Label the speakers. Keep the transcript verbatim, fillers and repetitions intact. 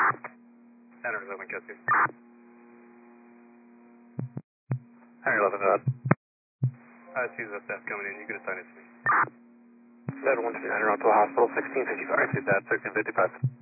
Speaker 1: Center eleven, Cascade. Center eleven, go ahead. I see the staff coming in. You can assign it to me. Seven one two nine, Rockville Hospital, sixteen fifty-five.
Speaker 2: I see that, sixteen fifty-five.